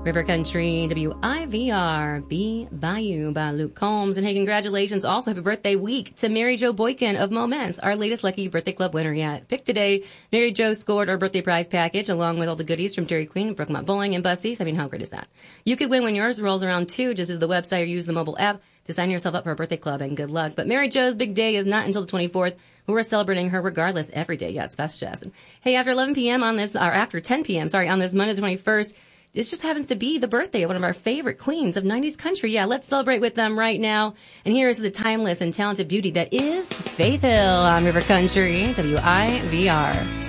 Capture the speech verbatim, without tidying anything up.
River Country, W I V R, Be Bayou by Luke Combs. And hey, congratulations. Also, happy birthday week to Mary Jo Boykin of Moments, our latest Lucky Birthday Club winner yet. Picked today, Mary Jo scored our birthday prize package along with all the goodies from Dairy Queen, Brookmont Bowling, and Bussies. I mean, how great is that? You could win when yours rolls around too. Just use the website or use the mobile app to sign yourself up for a birthday club, and good luck. But Mary Jo's big day is not until the twenty-fourth. We're celebrating her regardless every day. Yeah, it's Fest Jazz. And hey, after eleven p.m. on this, or after ten p.m., sorry, on this Monday the twenty-first, this just happens to be the birthday of one of our favorite queens of nineties country. Yeah, let's celebrate with them right now. And here is the timeless and talented beauty that is Faith Hill on River Country, W I V R.